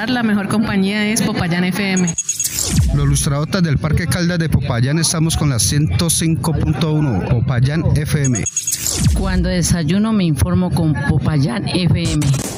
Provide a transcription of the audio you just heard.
escuchar, la mejor compañía es Popayán FM. Los lustradotas del Parque Caldas de Popayán estamos con la 105.1 Popayán FM. Cuando desayuno me informo con Popayán FM.